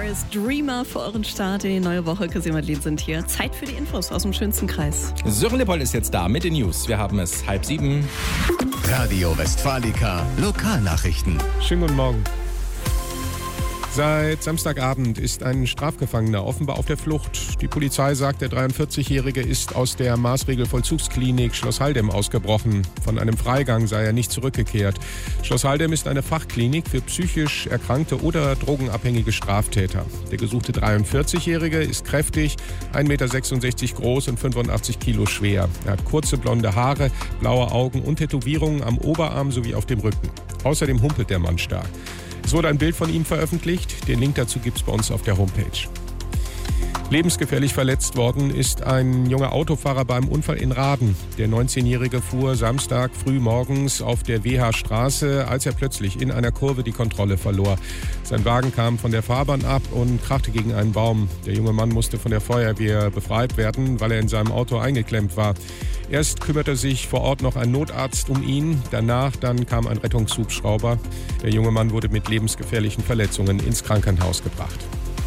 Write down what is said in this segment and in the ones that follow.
Stars, Dreamer für euren Start in die neue Woche. Chrissy und Madeleine sind hier. Zeit für die Infos aus dem schönsten Kreis. Sören Lippold ist jetzt da mit den News. Wir haben es 6:30. Radio Westfalica Lokalnachrichten. Schönen guten Morgen. Seit Samstagabend ist ein Strafgefangener offenbar auf der Flucht. Die Polizei sagt, der 43-Jährige ist aus der Maßregelvollzugsklinik Schloss Haldem ausgebrochen. Von einem Freigang sei er nicht zurückgekehrt. Schloss Haldem ist eine Fachklinik für psychisch erkrankte oder drogenabhängige Straftäter. Der gesuchte 43-Jährige ist kräftig, 1,66 Meter groß und 85 Kilo schwer. Er hat kurze blonde Haare, blaue Augen und Tätowierungen am Oberarm sowie auf dem Rücken. Außerdem humpelt der Mann stark. Es wurde ein Bild von ihm veröffentlicht. Den Link dazu gibt es bei uns auf der Homepage. Lebensgefährlich verletzt worden ist ein junger Autofahrer beim Unfall in Rahden. Der 19-Jährige fuhr Samstag früh morgens auf der WH-Straße, als er plötzlich in einer Kurve die Kontrolle verlor. Sein Wagen kam von der Fahrbahn ab und krachte gegen einen Baum. Der junge Mann musste von der Feuerwehr befreit werden, weil er in seinem Auto eingeklemmt war. Erst kümmerte sich vor Ort noch ein Notarzt um ihn. Danach dann kam ein Rettungshubschrauber. Der junge Mann wurde mit lebensgefährlichen Verletzungen ins Krankenhaus gebracht.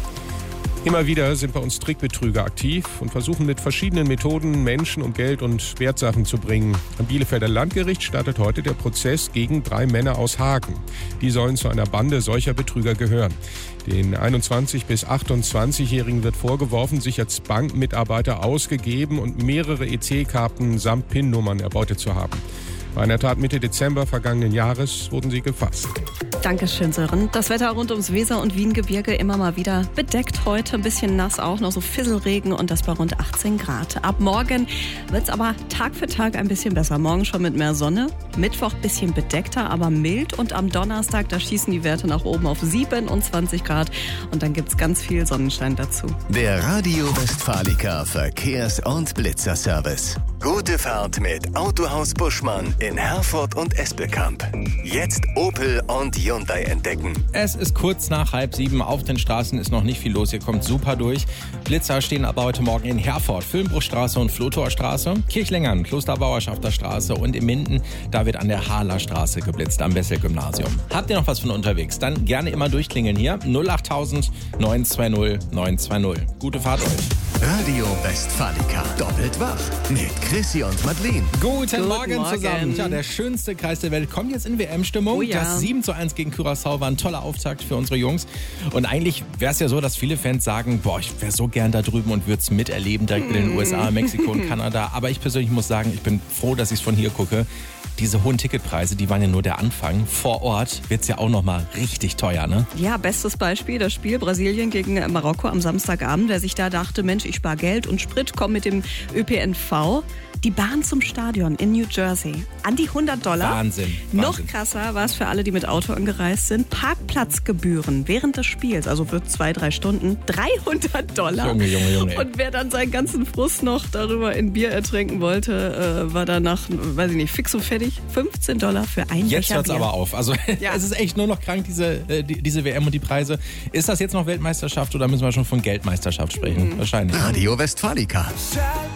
Immer wieder sind bei uns Trickbetrüger aktiv und versuchen mit verschiedenen Methoden Menschen um Geld und Wertsachen zu bringen. Am Bielefelder Landgericht startet heute der Prozess gegen 3 Männer aus Hagen. Die sollen zu einer Bande solcher Betrüger gehören. Den 21- bis 28-Jährigen wird vorgeworfen, sich als Bankmitarbeiter ausgegeben und mehrere EC-Karten samt PIN-Nummern erbeutet zu haben. Bei einer Tat Mitte Dezember vergangenen Jahres wurden sie gefasst. Dankeschön, Sören. Das Wetter rund ums Weser- und Wiengebirge immer mal wieder bedeckt heute. Ein bisschen nass auch, noch so Fisselregen und das bei rund 18 Grad. Ab morgen wird es aber Tag für Tag ein bisschen besser. Morgen schon mit mehr Sonne. Mittwoch ein bisschen bedeckter, aber mild. Und am Donnerstag, da schießen die Werte nach oben auf 27 Grad. Und dann gibt es ganz viel Sonnenschein dazu. Der Radio Westfalica Verkehrs- und Blitzerservice. Gute Fahrt mit Autohaus Buschmann in Herford und Espelkamp. Jetzt Opel und Hyundai entdecken. Es ist kurz nach 6:30. Auf den Straßen ist noch nicht viel los. Ihr kommt super durch. Blitzer stehen aber heute Morgen in Herford, Füllenbruchstraße und Flotorstraße, Kirchlengern, Klosterbauerschafter Straße und in Minden, da wird an der Haaler Straße geblitzt, am Bessel-Gymnasium. Habt ihr noch was von unterwegs? Dann gerne immer durchklingeln hier. 08000 920 920. Gute Fahrt euch. Radio Westfalica. Doppelt wach. Mit Chrissy und Madeleine. Guten Morgen zusammen. Ja, der schönste Kreis der Welt kommt jetzt in WM-Stimmung. Oh ja. Das 7:1 gegen Curaçao war ein toller Auftakt für unsere Jungs. Und eigentlich wäre es ja so, dass viele Fans sagen, boah, ich wäre so gern da drüben und würde es miterleben, direkt in den USA, Mexiko und Kanada. Aber ich persönlich muss sagen, ich bin froh, dass ich es von hier gucke. Diese hohen Ticketpreise, die waren ja nur der Anfang. Vor Ort wird es ja auch noch mal richtig teuer, ne? Ja, bestes Beispiel, das Spiel Brasilien gegen Marokko am Samstagabend. Wer sich da dachte, Mensch, ich spare Geld und Sprit, komm mit dem ÖPNV. Die Bahn zum Stadion in New Jersey. An die $100. Wahnsinn. Noch krasser war es für alle, die mit Auto angereist sind. Parkplatzgebühren während des Spiels, also für 2-3 Stunden, $300. Junge. Und wer dann seinen ganzen Frust noch darüber in Bier ertränken wollte, war danach, weiß ich nicht, fix und fertig. $15 für ein Jetzt Becher hört es Bier. aber auf. Also Ja. es ist echt nur noch krank, diese WM und die Preise. Ist das jetzt noch Weltmeisterschaft oder müssen wir schon von Geldmeisterschaft sprechen? Wahrscheinlich. Radio Westfalica.